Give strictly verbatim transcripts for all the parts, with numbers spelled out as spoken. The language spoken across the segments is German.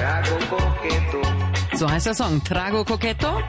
So heißt der Song, Trago Coqueto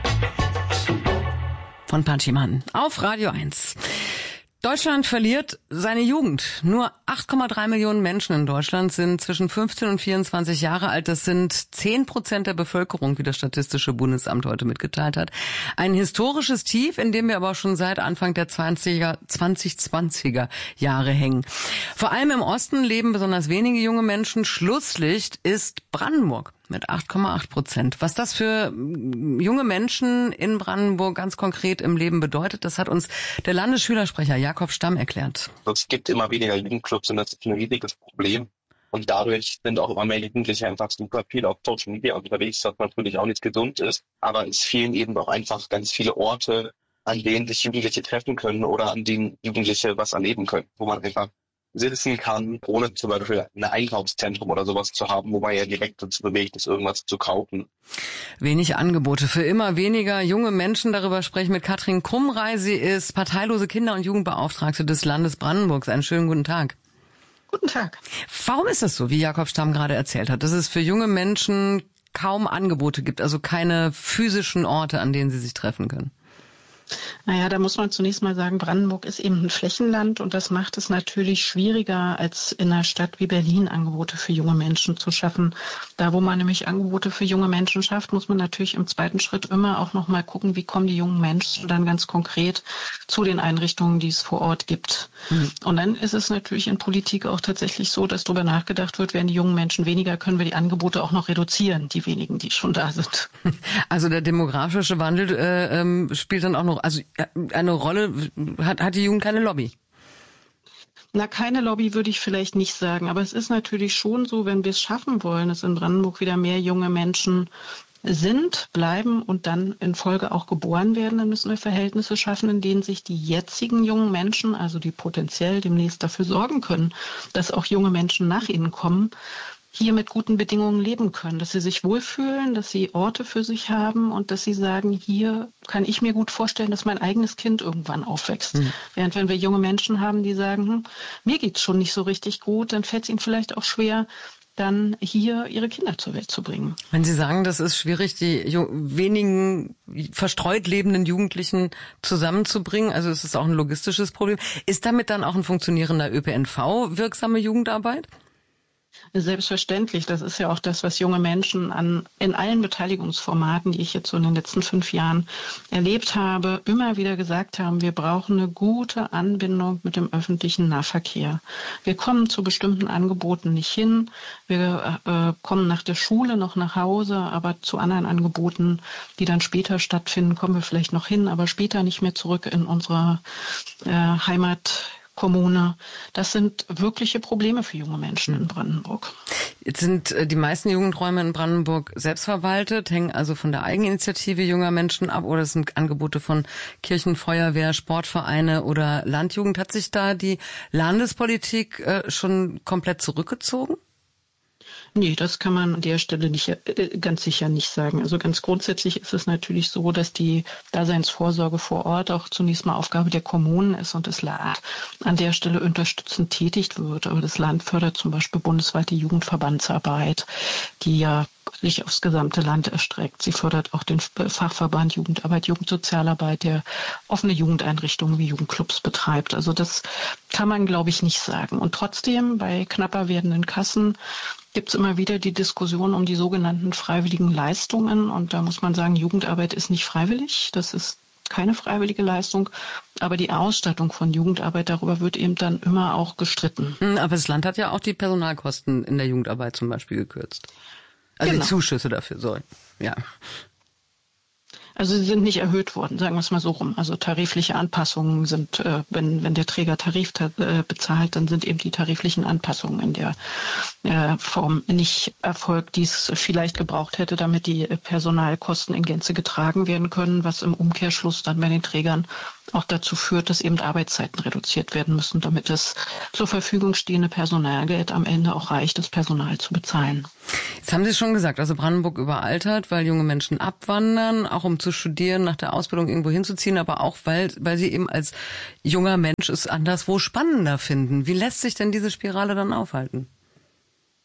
von Panchiman auf Radio eins. Deutschland verliert seine Jugend. Nur acht Komma drei Millionen Menschen in Deutschland sind zwischen fünfzehn und vierundzwanzig Jahre alt. Das sind zehn Prozent der Bevölkerung, wie das Statistische Bundesamt heute mitgeteilt hat. Ein historisches Tief, in dem wir aber schon seit Anfang der zwanziger, zwanzig zwanziger Jahre hängen. Vor allem im Osten leben besonders wenige junge Menschen. Schlusslicht ist Brandenburg mit acht Komma acht Prozent. Was das für junge Menschen in Brandenburg ganz konkret im Leben bedeutet, das hat uns der Landesschülersprecher Jakob Stamm erklärt. Es gibt immer weniger Jugendclubs und das ist ein riesiges Problem. Und dadurch sind auch immer mehr Jugendliche einfach super viel auf Social Media unterwegs, was natürlich auch nicht gesund ist. Aber es fehlen eben auch einfach ganz viele Orte, an denen sich Jugendliche treffen können oder an denen Jugendliche was erleben können, wo man einfach sitzen kann, ohne zum Beispiel ein Einkaufszentrum oder sowas zu haben, wo man ja direkt dazu bewegt ist, irgendwas zu kaufen. Wenig Angebote für immer weniger junge Menschen. Darüber spreche ich mit Katrin Krumrei. Sie ist parteilose Kinder- und Jugendbeauftragte des Landes Brandenburgs. Einen schönen guten Tag. Guten Tag. Warum ist es so, wie Jakob Stamm gerade erzählt hat, dass es für junge Menschen kaum Angebote gibt, also keine physischen Orte, an denen sie sich treffen können? Naja, da muss man zunächst mal sagen, Brandenburg ist eben ein Flächenland und das macht es natürlich schwieriger, als in einer Stadt wie Berlin Angebote für junge Menschen zu schaffen. Da, wo man nämlich Angebote für junge Menschen schafft, muss man natürlich im zweiten Schritt immer auch noch mal gucken, wie kommen die jungen Menschen dann ganz konkret zu den Einrichtungen, die es vor Ort gibt. Mhm. Und dann ist es natürlich in Politik auch tatsächlich so, dass darüber nachgedacht wird, werden die jungen Menschen weniger, können wir die Angebote auch noch reduzieren, die wenigen, die schon da sind. Also der demografische Wandel äh, ähm, spielt dann auch noch Also eine Rolle, hat, hat die Jugend keine Lobby? Na, keine Lobby würde ich vielleicht nicht sagen. Aber es ist natürlich schon so, wenn wir es schaffen wollen, dass in Brandenburg wieder mehr junge Menschen sind, bleiben und dann in Folge auch geboren werden, dann müssen wir Verhältnisse schaffen, in denen sich die jetzigen jungen Menschen, also die potenziell demnächst dafür sorgen können, dass auch junge Menschen nach ihnen kommen, hier mit guten Bedingungen leben können, dass sie sich wohlfühlen, dass sie Orte für sich haben und dass sie sagen, hier kann ich mir gut vorstellen, dass mein eigenes Kind irgendwann aufwächst. Mhm. Während wenn wir junge Menschen haben, die sagen, hm, mir geht's schon nicht so richtig gut, dann fällt es ihnen vielleicht auch schwer, dann hier ihre Kinder zur Welt zu bringen. Wenn Sie sagen, das ist schwierig, die wenigen verstreut lebenden Jugendlichen zusammenzubringen, also es ist auch ein logistisches Problem, ist damit dann auch ein funktionierender Ö P N V wirksame Jugendarbeit? Selbstverständlich. Das ist ja auch das, was junge Menschen an in allen Beteiligungsformaten, die ich jetzt so in den letzten fünf Jahren erlebt habe, immer wieder gesagt haben, wir brauchen eine gute Anbindung mit dem öffentlichen Nahverkehr. Wir kommen zu bestimmten Angeboten nicht hin. Wir äh, kommen nach der Schule noch nach Hause, aber zu anderen Angeboten, die dann später stattfinden, kommen wir vielleicht noch hin, aber später nicht mehr zurück in unsere äh, Heimat. Kommune. Das sind wirkliche Probleme für junge Menschen in Brandenburg. Jetzt sind die meisten Jugendräume in Brandenburg selbstverwaltet, hängen also von der Eigeninitiative junger Menschen ab oder es sind Angebote von Kirchen, Feuerwehr, Sportvereine oder Landjugend. Hat sich da die Landespolitik äh, schon komplett zurückgezogen? Nee, das kann man an der Stelle nicht, äh, ganz sicher nicht sagen. Also ganz grundsätzlich ist es natürlich so, dass die Daseinsvorsorge vor Ort auch zunächst mal Aufgabe der Kommunen ist und das Land an der Stelle unterstützend tätig wird. Aber das Land fördert zum Beispiel bundesweit die Jugendverbandsarbeit, die ja sich aufs gesamte Land erstreckt. Sie fördert auch den Fachverband Jugendarbeit, Jugendsozialarbeit, der offene Jugendeinrichtungen wie Jugendclubs betreibt. Also das kann man, glaube ich, nicht sagen. Und trotzdem, bei knapper werdenden Kassen gibt es immer wieder die Diskussion um die sogenannten freiwilligen Leistungen. Und da muss man sagen, Jugendarbeit ist nicht freiwillig. Das ist keine freiwillige Leistung. Aber die Ausstattung von Jugendarbeit, darüber wird eben dann immer auch gestritten. Aber das Land hat ja auch die Personalkosten in der Jugendarbeit zum Beispiel gekürzt. Also genau. Die Zuschüsse dafür sollen, ja. Also sie sind nicht erhöht worden, sagen wir es mal so rum. Also tarifliche Anpassungen sind, äh, wenn wenn der Träger Tarif ta- äh, bezahlt, dann sind eben die tariflichen Anpassungen in der äh, Form nicht erfolgt, die es vielleicht gebraucht hätte, damit die Personalkosten in Gänze getragen werden können, was im Umkehrschluss dann bei den Trägern auch dazu führt, dass eben Arbeitszeiten reduziert werden müssen, damit das zur Verfügung stehende Personalgeld am Ende auch reicht, das Personal zu bezahlen. Jetzt haben Sie schon gesagt, also Brandenburg überaltert, weil junge Menschen abwandern, auch um zu studieren, nach der Ausbildung irgendwo hinzuziehen, aber auch, weil, weil sie eben als junger Mensch es anderswo spannender finden. Wie lässt sich denn diese Spirale dann aufhalten?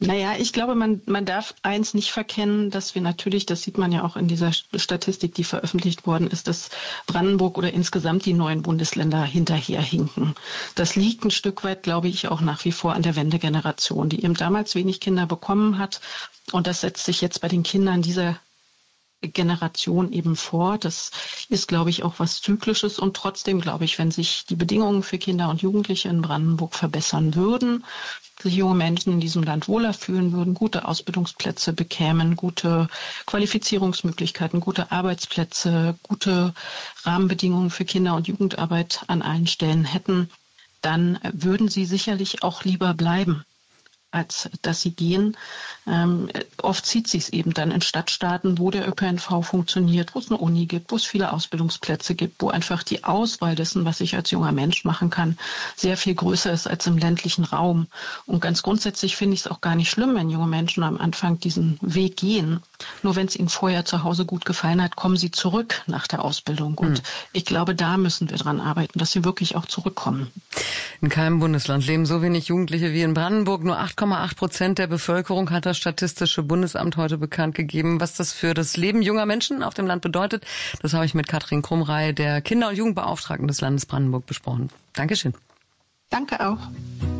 Naja, ich glaube, man, man darf eins nicht verkennen, dass wir natürlich, das sieht man ja auch in dieser Statistik, die veröffentlicht worden ist, dass Brandenburg oder insgesamt die neuen Bundesländer hinterherhinken. Das liegt ein Stück weit, glaube ich, auch nach wie vor an der Wendegeneration, die eben damals wenig Kinder bekommen hat. Und das setzt sich jetzt bei den Kindern dieser Generation eben vor. Das ist, glaube ich, auch was Zyklisches. Und trotzdem, glaube ich, wenn sich die Bedingungen für Kinder und Jugendliche in Brandenburg verbessern würden, sich junge Menschen in diesem Land wohler fühlen würden, gute Ausbildungsplätze bekämen, gute Qualifizierungsmöglichkeiten, gute Arbeitsplätze, gute Rahmenbedingungen für Kinder- und Jugendarbeit an allen Stellen hätten, dann würden sie sicherlich auch lieber bleiben, als dass sie gehen. Ähm, oft zieht sich es eben dann in Stadtstaaten, wo der Ö P N V funktioniert, wo es eine Uni gibt, wo es viele Ausbildungsplätze gibt, wo einfach die Auswahl dessen, was ich als junger Mensch machen kann, sehr viel größer ist als im ländlichen Raum. Und ganz grundsätzlich finde ich es auch gar nicht schlimm, wenn junge Menschen am Anfang diesen Weg gehen. Nur wenn es ihnen vorher zu Hause gut gefallen hat, kommen sie zurück nach der Ausbildung. Und mhm. ich glaube, da müssen wir dran arbeiten, dass sie wirklich auch zurückkommen. In keinem Bundesland leben so wenig Jugendliche wie in Brandenburg. Nur acht Komma acht Prozent der Bevölkerung hat das Statistische Bundesamt heute bekannt gegeben. Was das für das Leben junger Menschen auf dem Land bedeutet, das habe ich mit Katrin Krumrey, der Kinder- und Jugendbeauftragten des Landes Brandenburg, besprochen. Dankeschön. Danke auch.